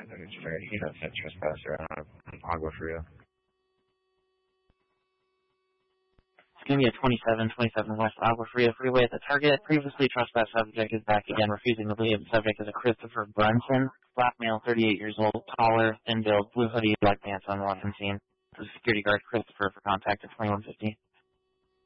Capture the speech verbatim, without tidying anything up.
It's fair. He does that trespasser on Agua Fria. It's going to be a twenty-seven twenty-seven West Agua Fria freeway at the target. Previously trespassed subject is back again, refusing to leave. Subject is a Christopher Brunson, black male, thirty-eight years old, taller, thin build, blue hoodie, black pants, unwanted scene. The security guard Christopher for contact at twenty-one fifty.